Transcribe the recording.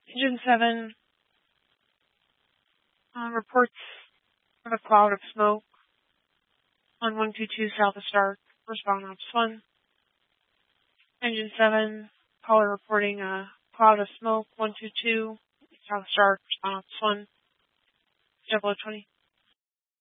Engine 7 reports of a cloud of smoke on 122 south of Stark. Respond Ops 1. Engine 7, caller reporting a cloud of smoke, 122 south of Stark. Respond Ops 1. 0020.